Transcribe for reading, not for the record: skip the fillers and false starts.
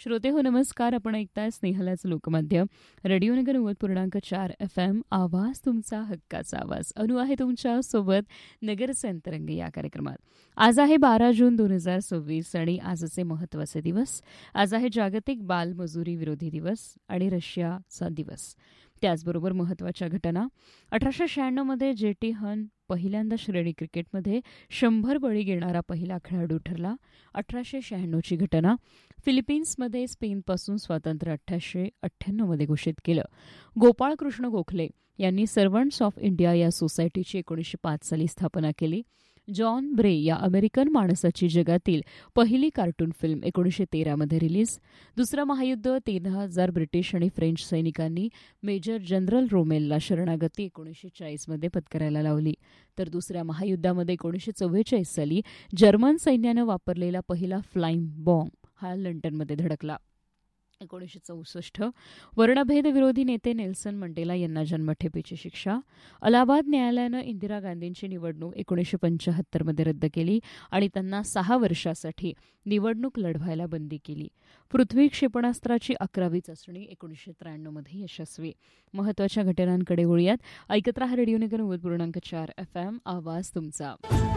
श्रोते हो नमस्कार. आपण ऐकताय स्नेहलाच लोकमाध्य रेडिओनगर 90.4 FM. आवाज तुमचा हक्काचा आवाज. अनु आहे तुमच्या सोबत नगरचे अंतरंग या कार्यक्रमात. आज आहे 12 जून 2026 आणि आजचे महत्त्वाचे दिवस. आज आहे जागतिक बालमजुरी विरोधी दिवस आणि रशियाचा दिवस. त्याचबरोबर महत्त्वाच्या घटना. 1896 मध्ये जे.टी. हन पहिल्यांदा श्रेणी क्रिकेटमध्ये 100 बळी घेणारा पहिला खेळाडू ठरला. 1896ची घटना. फिलिपिन्समध्ये स्पेनपासून स्वातंत्र्य 1898 मध्ये घोषित केलं. गोपाळ कृष्ण गोखले यांनी सर्वंट्स ऑफ इंडिया या सोसायटीची 1905 साली स्थापना केली. जॉन ब्रे या अमेरिकन माणसाची जगातील पहिली कार्टून फिल्म 1913 मध्ये रिलीज. दुसरं महायुद्ध. 13,000 ब्रिटिश आणि फ्रेंच सैनिकांनी मेजर जनरल रोमेलला शरणागती 1940 मध्ये पत्करायला लावली. तर दुसऱ्या महायुद्धामध्ये 1944 साली जर्मन सैन्यानं वापरलेला पहिला फ्लाइंग बॉम्ब हा लंडनमध्ये धडकला. 1964 वर्णभेद विरोधी नेते नेल्सन मंडेला यांना जन्मठेपेची शिक्षा. अलाहाबाद न्यायालयानं इंदिरा गांधींची निवडणूक 1975 मध्ये रद्द केली आणि त्यांना 6 वर्षासाठी निवडणूक लढवायला बंदी केली. पृथ्वी क्षेपणास्त्राची 11वी चाचणी 1993 मध्ये यशस्वी. महत्त्वाच्या घटनांकडे वळूयात. ऐकत रहा रेडिओनगर 90.4 FM. आवाज तुमचा.